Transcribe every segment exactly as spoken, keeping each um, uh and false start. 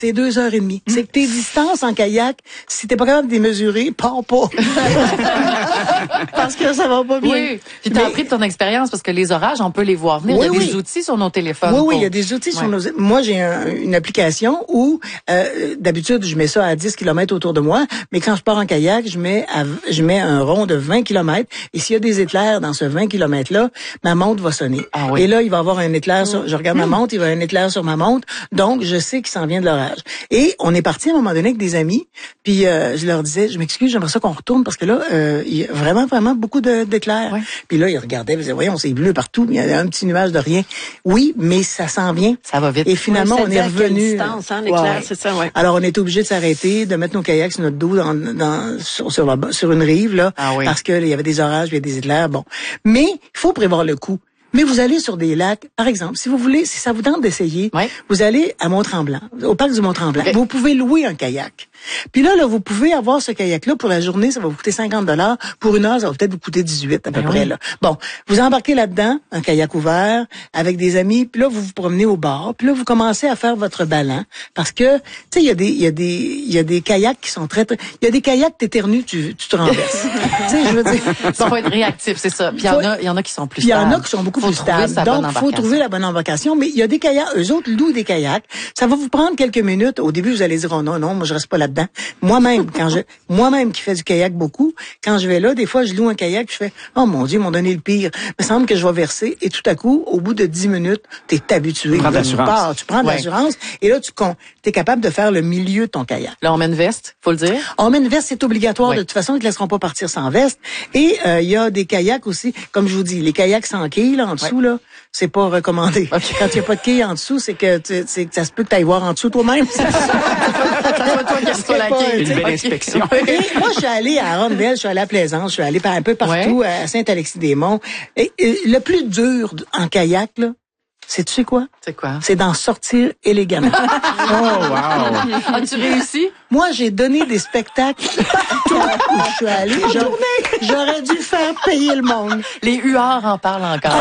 c'est deux heures et demie. C'est que tes distances en kayak, si t'es pas capable de les mesurer, pars pas. Parce que ça va pas bien. Oui. Puis t'as Mais... appris de ton expérience parce que les orages, on peut les voir venir. Oui, il y a oui. des outils sur nos téléphones. Oui, pour... oui, il y a des outils ouais. sur nos... Moi, j'ai un, une application où, euh, d'habitude, je mets ça à dix kilomètres autour de moi, mais quand je pars en kayak, je mets à, je mets un rond de vingt kilomètres, et s'il y a des éclairs dans ce vingt kilomètres-là, ma montre va sonner. Ah, oui. Et là, il va y avoir un éclair sur... Je regarde mmh. ma montre, il va y avoir un éclair sur ma montre, donc je sais qu'il s'en vient de l'orage. Et on est parti à un moment donné avec des amis, puis euh, je leur disais, je m'excuse, j'aimerais ça qu'on retourne parce que là, euh, il y a vraiment, vraiment beaucoup de, d'éclairs. Ouais. Puis là, ils regardaient, ils disaient, voyons, c'est bleu partout, il y a un petit nuage de rien. Oui, mais ça s'en vient. Ça va vite. Et finalement, oui, on est revenu. Distance, hein, l'éclair, ouais. c'est ça, ouais. Alors, on était obligé de s'arrêter, de mettre nos kayaks sur notre dos dans, dans, sur, sur, la, sur une rive, là, ah, oui. parce qu'il y avait des orages, il y avait des éclairs, bon. Mais, il faut prévoir le coup. Mais vous allez sur des lacs, par exemple, si vous voulez, si ça vous tente d'essayer, ouais. vous allez à Mont-Tremblant, au parc du Mont-Tremblant. Okay. Vous pouvez louer un kayak. Puis là, là, vous pouvez avoir ce kayak-là pour la journée, ça va vous coûter cinquante dollars. Pour une heure, ça va peut-être vous coûter dix-huit à peu ben près, oui. là. Bon, vous embarquez là-dedans, un kayak ouvert, avec des amis, puis là, vous vous promenez au bord, puis là, vous commencez à faire votre ballon. Parce que, tu sais, il y a des, il y a des, il y a des kayaks qui sont très, très, il y a des kayaks, t'éternues, tu, tu te renverses. Tu sais, je veux dire. Ça faut être réactif, c'est ça. Puis il y en a, il y en a qui sont plus stables. Il y en a qui sont beaucoup faut plus stables. Donc, il faut trouver la bonne embarcation. Mais il y a des kayaks, eux autres louent des kayaks. Ça va vous prendre quelques minutes. Au début, vous allez dire, oh non, non, moi, je reste pas là-dedans. Moi-même, quand je, moi-même qui fais du kayak beaucoup, quand je vais là, des fois, je loue un kayak, je fais, oh mon Dieu, ils m'ont donné le pire. Il me semble que je vais verser. Et tout à coup, au bout de dix minutes, t'es habitué. Tu prends de l'assurance. Tu prends de l'assurance. Et là, tu es capable de faire le milieu de ton kayak. Là, on met une veste, faut le dire. On met une veste, c'est obligatoire. Oui. De toute façon, ils ne te laisseront pas partir sans veste. Et, il euh, y a des kayaks aussi, comme je vous dis, les kayaks sans quilles, là, en dessous, ouais. là, c'est pas recommandé. Okay. Quand il n'y a pas de quilles en dessous, c'est que, tu, c'est que ça se peut que tu ailles voir en dessous toi-même. C'est pas toi qui reçois la quille. Une belle okay. inspection. Et moi, je suis allée à Rondelle, je suis allée à Plaisance, je suis allée un peu partout, ouais. à Saint-Alexis-des-Monts. Et, et le plus dur en kayak, là, c'est tu sais quoi? C'est quoi? C'est d'en sortir élégamment. Oh, wow! As-tu réussi? Moi, j'ai donné des spectacles partout où je suis allée. J'aurais, j'aurais dû faire payer le monde. Les huards en parlent encore.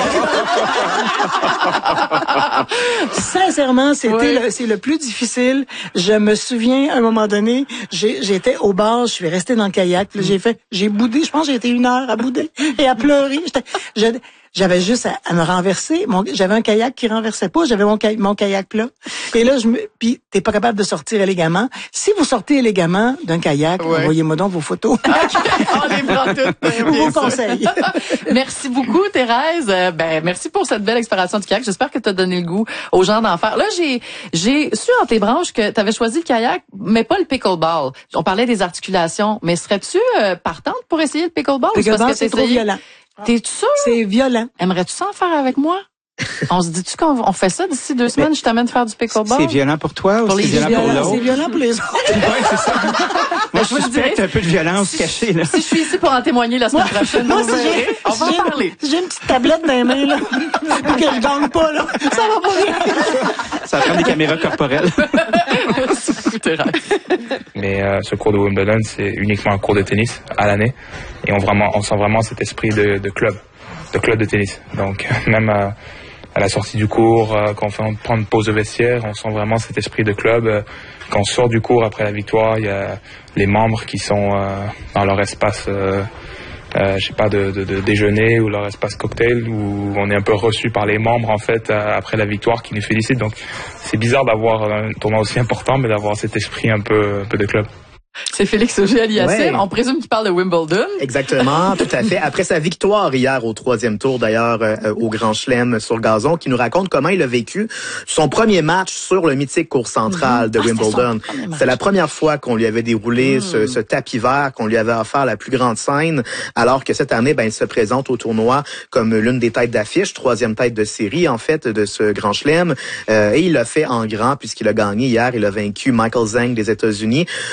Sincèrement, c'était oui. le, c'est le plus difficile. Je me souviens, à un moment donné, j'ai, j'étais au bar, je suis restée dans le kayak, puis j'ai fait, j'ai boudé, je pense que j'ai été une heure à bouder et à pleurer. J'étais, je, J'avais juste à, à me renverser. Mon, j'avais un kayak qui renversait pas. J'avais mon, mon kayak plat. Et là, je me, puis t'es pas capable de sortir élégamment. Si vous sortez élégamment d'un kayak, ouais. envoyez-moi donc vos photos. On les prend toutes. Vos conseils. Merci beaucoup, Thérèse. Ben, merci pour cette belle exploration du kayak. J'espère que t'as donné le goût aux gens d'en faire. Là, j'ai, j'ai su entre tes branches que t'avais choisi le kayak, mais pas le pickleball. On parlait des articulations. Mais serais-tu euh, partante pour essayer le pickleball? Le pickleball, c'est trop violent. T'es-tu sûr? C'est violent. Aimerais-tu ça en faire avec moi? On se dit-tu qu'on on fait ça d'ici deux semaines, je t'amène faire du pickleball? C'est violent pour toi pour ou c'est violent, violent pour l'autre? C'est violent pour les autres. Ouais, c'est ça. Moi, je suspecte un peu de violence si cachée, là. Si je suis ici pour en témoigner la semaine moi, prochaine, moi, si j'ai, on va j'ai, en parler. J'ai une petite tablette dans les mains, là. Pour que je gagne pas, là. Ça va pas bien. Ça va prendre des caméras corporelles. Merci beaucoup, Thérèse. Mais euh, ce cours de Wimbledon, c'est uniquement un cours de tennis à l'année. Et on, vraiment, on sent vraiment cet esprit de, de club. de club de tennis. Donc, même à, à la sortie du cours, euh, quand on, fait, on prend une pause de vestiaire, on sent vraiment cet esprit de club. Euh, quand on sort du cours après la victoire, il y a les membres qui sont euh, dans leur espace, euh, euh, je sais pas, de, de, de déjeuner ou leur espace cocktail, où on est un peu reçu par les membres, en fait, euh, après la victoire, qui nous félicitent. Donc, c'est bizarre d'avoir un tournoi aussi important, mais d'avoir cet esprit un peu, un peu de club. C'est Félix Auger-Aliassime. Ouais. On présume qu'il parle de Wimbledon. Exactement, tout à fait. Après sa victoire hier au troisième tour, d'ailleurs, euh, au Grand Chelem sur le gazon, qui nous raconte comment il a vécu son premier match sur le mythique court central mmh. de ah, Wimbledon. C'est la première fois qu'on lui avait déroulé mmh. ce, ce tapis vert, qu'on lui avait offert la plus grande scène, alors que cette année, ben, il se présente au tournoi comme l'une des têtes d'affiche, troisième tête de série, en fait, de ce Grand Chelem. Euh, et il l'a fait en grand, puisqu'il a gagné hier. Il a vaincu Michael Zhang des États-Unis. De façon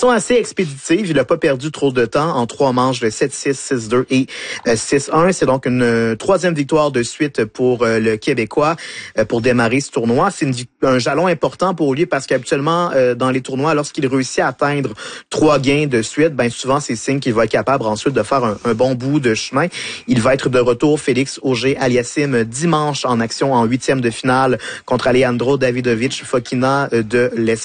façon assez expéditive, il n'a pas perdu trop de temps en trois manches de sept six, six deux et euh, six un. C'est donc une euh, troisième victoire de suite pour euh, le Québécois euh, pour démarrer ce tournoi. C'est une, un jalon important pour lui parce qu'habituellement, euh, dans les tournois, lorsqu'il réussit à atteindre trois gains de suite, ben souvent c'est signe qu'il va être capable ensuite de faire un, un bon bout de chemin. Il va être de retour, Félix Auger-Aliassime, dimanche en action en huitième de finale contre Alejandro Davidovich Fokina de l'Espagne.